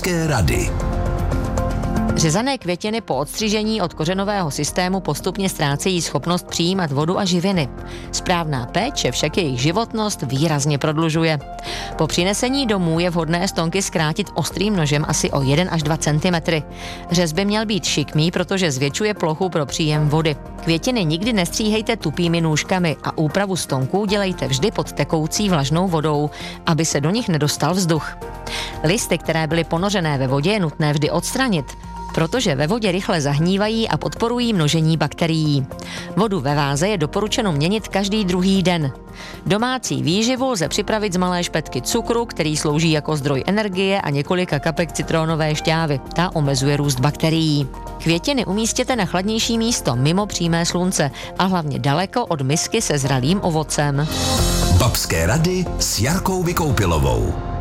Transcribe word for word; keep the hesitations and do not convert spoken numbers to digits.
Babské rady. Řezané květiny po odstřižení od kořenového systému postupně ztrácejí schopnost přijímat vodu a živiny. Správná péče však jejich životnost výrazně prodlužuje. Po přinesení domů je vhodné stonky zkrátit ostrým nožem asi o jeden až dva centimetry. Řez by měl být šikmý, protože zvětšuje plochu pro příjem vody. Květiny nikdy nestříhejte tupými nůžkami a úpravu stonků dělejte vždy pod tekoucí vlažnou vodou, aby se do nich nedostal vzduch. Listy, které byly ponořené ve vodě, je nutné vždy odstranit, protože ve vodě rychle zahnívají a podporují množení bakterií. Vodu ve váze je doporučeno měnit každý druhý den. Domácí výživu lze připravit z malé špetky cukru, který slouží jako zdroj energie, a několika kapek citronové šťávy. Ta omezuje růst bakterií. Květiny umístěte na chladnější místo mimo přímé slunce a hlavně daleko od misky se zralým ovocem. Babské rady s Jarkou Vykoupilovou.